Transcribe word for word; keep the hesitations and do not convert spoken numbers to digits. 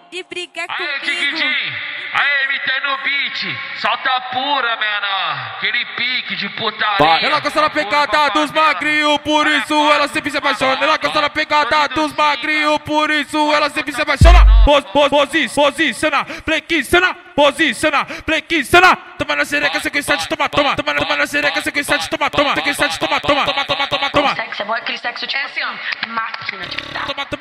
de brigar Aê, comigo. Kikidin! Aê, M T no beat! Solta pura, menor! Aquele pique de putaria! Ela gosta da pegada dos magrinhos, por isso ela sempre se apaixona. Ela gosta da pegada dos magrinhos, por isso ela sempre se apaixona. Pos, pos, posi, posiciona, flexiona, posiciona, flexiona. Toma na sereca, sequência de toma, toma. Toma na sereca, sequência de toma.